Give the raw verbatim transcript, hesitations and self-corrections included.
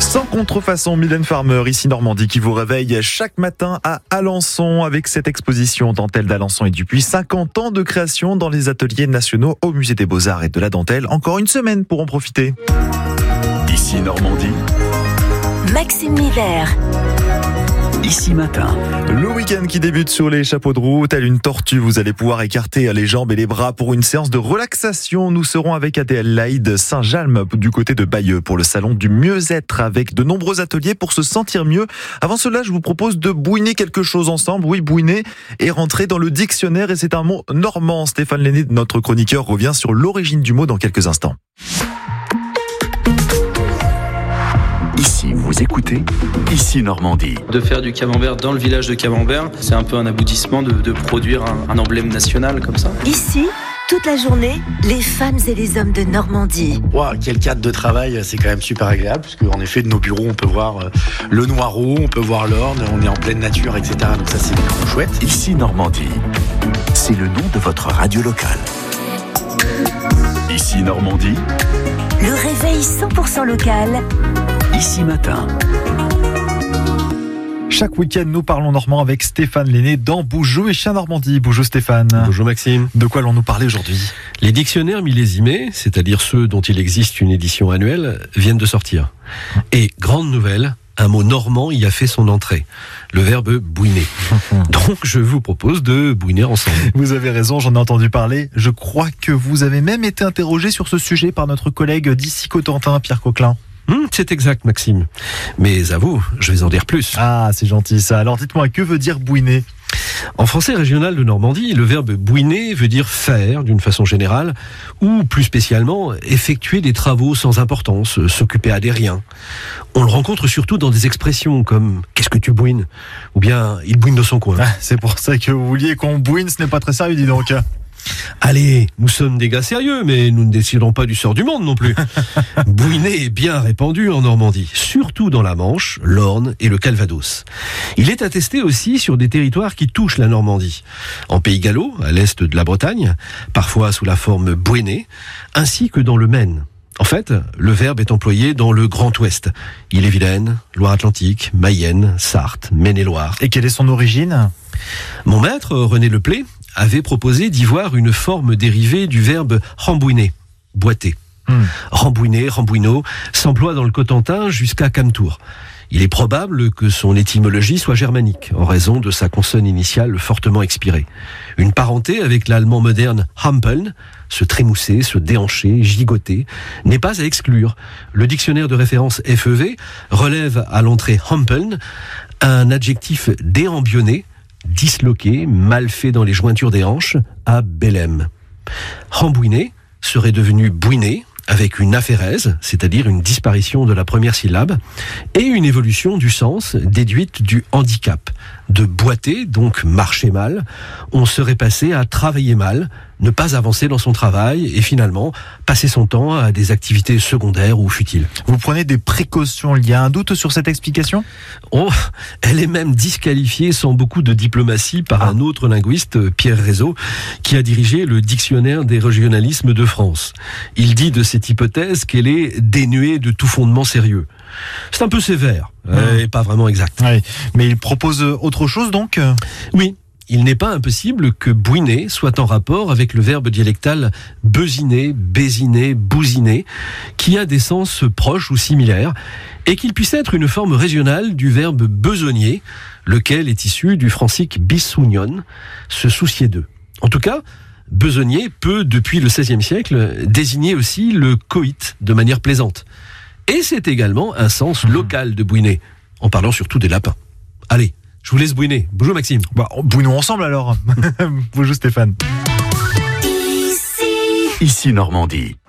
Sans contrefaçon, Mylène Farmer, ici Normandie, qui vous réveille chaque matin à Alençon avec cette exposition Dentelle d'Alençon et Dupuis. cinquante ans de création dans les ateliers nationaux au Musée des Beaux-Arts et de la Dentelle. Encore une semaine pour en profiter. Ici Normandie. Maxime Miller. Ici Matin. Le week-end qui débute sur les chapeaux de roue, tel une tortue, vous allez pouvoir écarter les jambes et les bras pour une séance de relaxation. Nous serons avec Adélaïde Saint-Jalme du côté de Bayeux pour le salon du mieux-être avec de nombreux ateliers pour se sentir mieux. Avant cela, je vous propose de bouiner quelque chose ensemble. Oui, bouiner et rentrer dans le dictionnaire et c'est un mot normand. Stéphane Lenné, notre chroniqueur, revient sur l'origine du mot dans quelques instants. Ici, vous écoutez Ici Normandie. De faire du camembert dans le village de Camembert, c'est un peu un aboutissement de, de produire un, un emblème national comme ça. Ici, toute la journée, les femmes et les hommes de Normandie. Wow, quel cadre de travail, c'est quand même super agréable, parce qu'en effet, de nos bureaux, on peut voir le Noireau, on peut voir l'Orne, on est en pleine nature, et cetera. Donc ça, c'est trop chouette. Ici Normandie, c'est le nom de votre radio locale. Ici Normandie. Le réveil cent pour cent local. Ici Matin. Chaque week-end, nous parlons normand avec Stéphane Lenné dans Bougeot et Chien Normandie. Bonjour Stéphane. Bonjour Maxime. De quoi allons-nous parler aujourd'hui ? Les dictionnaires millésimés, c'est-à-dire ceux dont il existe une édition annuelle, viennent de sortir. Et grande nouvelle, un mot normand y a fait son entrée. Le verbe bouiner. Donc je vous propose de bouiner ensemble. Vous avez raison, j'en ai entendu parler. Je crois que vous avez même été interrogé sur ce sujet par notre collègue d'ici Cotentin, Pierre Coquelin. Hum, c'est exact, Maxime. Mais à vous, je vais en dire plus. Ah, c'est gentil ça. Alors dites-moi, que veut dire bouiner ? En français régional de Normandie, le verbe bouiner veut dire faire d'une façon générale, ou plus spécialement, effectuer des travaux sans importance, s'occuper à des riens. On le rencontre surtout dans des expressions comme « qu'est-ce que tu bouines ?» ou bien « il bouine dans son coin ». Ah, c'est pour ça que vous vouliez qu'on bouine, ce n'est pas très sérieux, dis donc. Allez, nous sommes des gars sérieux, mais nous ne déciderons pas du sort du monde non plus. Bouiner est bien répandu en Normandie, surtout dans la Manche, l'Orne et le Calvados. Il est attesté aussi sur des territoires qui touchent la Normandie. En Pays Gallo, à l'est de la Bretagne, parfois sous la forme bouiner, ainsi que dans le Maine. En fait, le verbe est employé dans le Grand Ouest. Ille-et-Vilaine, Loire-Atlantique, Mayenne, Sarthe, Maine-et-Loire. Et quelle est son origine ? Mon maître, René Leplé, avait proposé d'y voir une forme dérivée du verbe rembouiner, boiter. Hmm. Rembouiner, rembouineau, s'emploie dans le Cotentin jusqu'à Camtour. Il est probable que son étymologie soit germanique, en raison de sa consonne initiale fortement expirée. Une parenté avec l'allemand moderne hampeln, se trémousser, se déhancher, gigoter, n'est pas à exclure. Le dictionnaire de référence F E V relève à l'entrée hampeln un adjectif déambionné, disloqué, mal fait dans les jointures des hanches, à bellem. Rembouiner serait devenu bouiner, avec une aphérèse, c'est-à-dire une disparition de la première syllabe, et une évolution du sens déduite du handicap. De boiter, donc marcher mal, on serait passé à travailler mal, ne pas avancer dans son travail et finalement passer son temps à des activités secondaires ou futiles. Vous prenez des précautions, il y a un doute sur cette explication ? Oh, elle est même disqualifiée sans beaucoup de diplomatie par ah. un autre linguiste, Pierre Rézeau, qui a dirigé le dictionnaire des régionalismes de France. Il dit de cette hypothèse qu'elle est dénuée de tout fondement sérieux. C'est un peu sévère, mmh. et pas vraiment exact. Oui, mais il propose autre chose donc ? Oui. Il n'est pas impossible que bouiner soit en rapport avec le verbe dialectal besiner, baisiner, bousiner, qui a des sens proches ou similaires, et qu'il puisse être une forme régionale du verbe besogner, lequel est issu du francique bisognon, se soucier d'eux. En tout cas, besogner peut, depuis le seizième siècle, désigner aussi le coït de manière plaisante. Et c'est également un sens local de bouiner, en parlant surtout des lapins. Allez, je vous laisse bouiner. Bonjour Maxime. Bah, bouinons ensemble alors. Bonjour Stéphane. Ici. Ici Normandie.